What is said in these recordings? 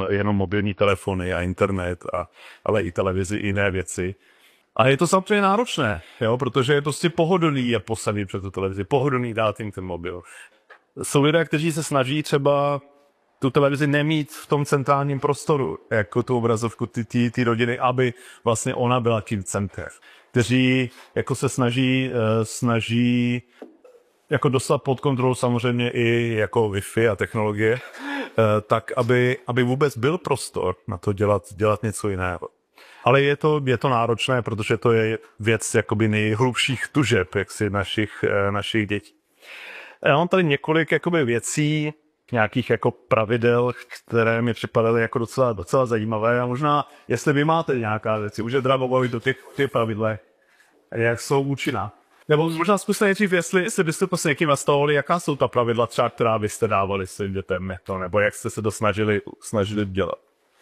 jenom mobilní telefony a internet, ale i televizi, i jiné věci. A je to samozřejmě náročné, jo, protože je prostě pohodlný je posadit před tu televizi, pohodlný dát jim ten mobil. Jsou lidé, kteří se snaží třeba tu televizi nemít v tom centrálním prostoru, jako tu obrazovku ty rodiny, aby vlastně ona byla tím centrem. Kteří jako se snaží jako dostat pod kontrolu samozřejmě i jako Wi-Fi a technologie, tak aby vůbec byl prostor na to dělat něco jiného. Ale je to náročné, protože to je věc jakoby nejhlubších tužeb jaksi našich dětí. Já mám tady několik jakoby věcí, nějakých jako pravidel, které mi připadaly jako docela zajímavé. A možná, jestli vy máte nějaká věci, už je teda bavit do těch pravidlech, jak jsou účinná. Nebo možná zkuste nejdřív, jestli byste to s někým nastavovali, jaká jsou ta pravidla třeba, která byste dávali svým dětem, nebo jak jste se to snažili dělat.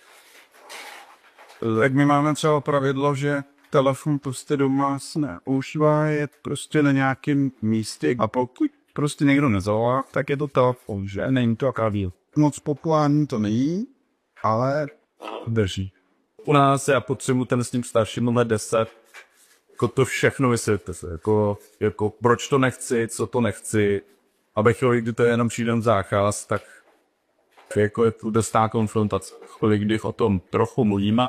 Tak my máme třeba pravidlo, že telefon prostě doma se neužívá, je prostě na nějakém místě a pokud prostě někdo nezavolá, tak je to telefon, že? Není to akadíl. Moc populární to není, ale drží. U nás já potřebuji ten s tím starším, máme 10, jako to všechno vysvětlete se, jako proč to nechci, co to nechci, abych kdy to je jenom přijde záchaz, tak jako je tu dostá konfrontace. Když o tom trochu mluvíme,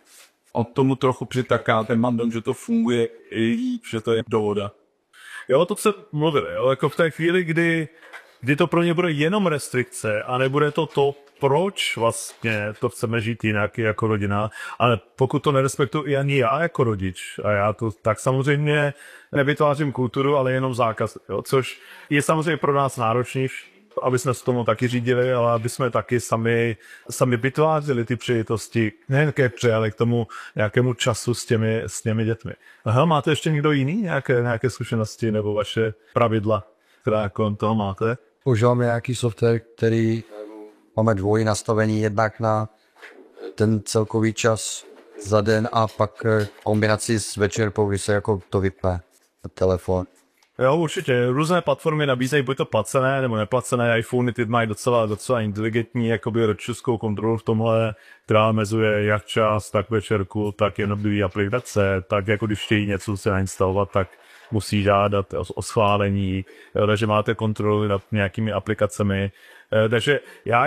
o tomu trochu přitaká ten mandon, že to funguje, že to je dohoda. Jo, to se mluvili, jo, jako v té chvíli, kdy to pro ně bude jenom restrikce a nebude to, proč vlastně to chceme žít jinak jako rodina, ale pokud to nerespektuji i ani já jako rodič, a já to tak samozřejmě nevytvářím kulturu, ale jenom zákaz, jo, což je samozřejmě pro nás náročnější, aby jsme se tomu taky řídili, ale aby jsme taky sami vytvářeli ty příležitosti, nejen ke hře, ale k tomu nějakému času s těmi dětmi. Aha, máte ještě někdo jiný nějaké zkušenosti nebo vaše pravidla, která kolem toho máte? Používáme nějaký software, který máme dvojí nastavení, jednak na ten celkový čas za den a pak kombinaci s večerkou, kdy se jako to vypne na telefon. Jo, určitě. Různé platformy nabízejí buď to placené nebo neplacené. iPhony ty mají docela inteligentní jakoby ročovskou kontrolu v tomhle, která mezuje jak čas, tak večerku, tak jednotlivý aplikace, tak jako když chtějí něco se nainstalovat, tak musí žádat o schválení, takže máte kontrolu nad nějakými aplikacemi. Takže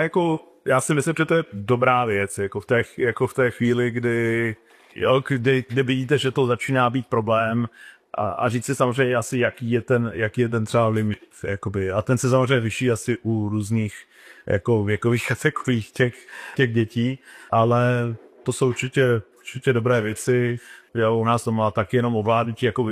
já si myslím, že to je dobrá věc, jako v té chvíli, kdy vidíte, že to začíná být problém, a říct si samozřejmě asi, jaký je ten třeba limit, jakoby. A ten se samozřejmě liší asi u různých jako věkových kategorií těch dětí, ale to jsou určitě dobré věci. Já u nás to má taky jenom ovládnutí jako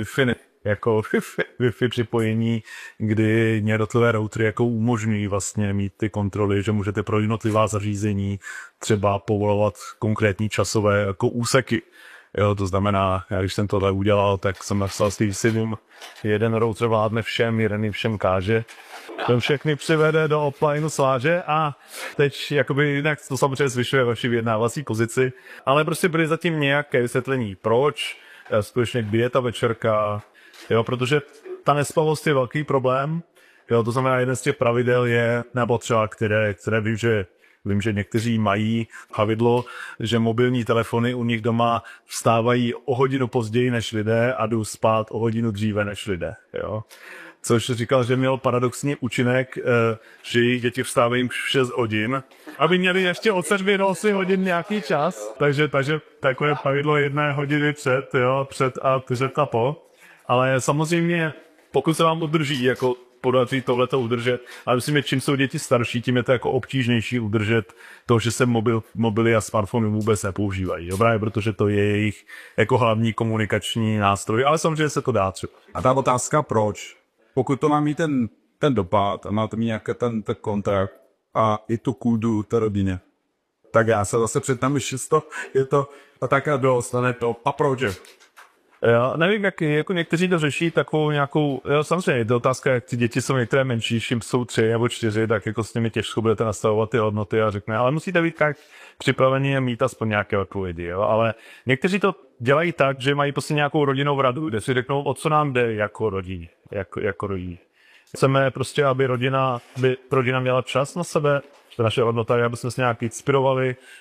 Wi-Fi připojení, kdy jednotlivé routery jako umožňují vlastně mít ty kontroly, že můžete pro jednotlivá zařízení třeba povolovat konkrétní časové jako úseky. Jo, to znamená, já když jsem tohle udělal, tak jsem napsal s tím jeden router vládne všem, jeden jim všem káže. Ten všechny přivede do offline sváže a teď jakoby jinak to samozřejmě zvyšuje vaši vyjednávací pozici, ale prostě byly zatím nějaké vysvětlení, proč, skutečně kdy je ta večerka, jo, protože ta nespavost je velký problém, jo, to znamená, jeden z těch pravidel je, nebo třeba, které vím, že někteří mají pravidlo, že mobilní telefony u nich doma vstávají o hodinu později než lidé a jdou spát o hodinu dříve než lidé. Jo? Což říkal, že měl paradoxní účinek, že jejich děti vstávají v 6 hodin, aby měli ještě od 7 do 8 hodin nějaký čas. Takže takové pravidlo 1 hodiny před a po. Ale samozřejmě, pokud se vám udrží, jako podaří tohleto udržet, ale myslím, že čím jsou děti starší, tím je to jako obtížnější udržet to, že se mobily a smartfony vůbec nepoužívají. Dobrá, protože to je jejich jako hlavní komunikační nástroj, ale samozřejmě se to dá třeba. A ta otázka proč? Pokud to má mít ten dopad a máte mít nějaký ten kontakt a i tu kůdu té rodině, tak já se zase předtám, že je to taká dostane to. A proč? Já nevím, jak jako někteří to řeší takovou nějakou, jo, samozřejmě je to otázka, jak ty děti jsou některé menší, čím jsou 3 nebo 4, tak jako s nimi těžko budete nastavovat ty hodnoty a řekne, ale musíte být tak připraveni a mít aspoň nějaké odpovědi, jo, ale někteří to dělají tak, že mají prostě nějakou rodinnou radu, kde si řeknou, o co nám jde jako rodině, jako rodině. Chceme prostě, aby rodina měla čas na sebe, naše hodnota je, aby jsme se nějak inspirovali,